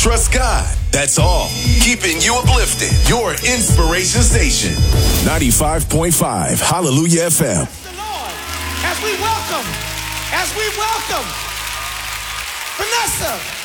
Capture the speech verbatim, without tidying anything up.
trust God. That's all. Keeping you uplifted. Your inspiration station. ninety-five point five Hallelujah F M. The Lord, as we welcome, as we welcome Vanessa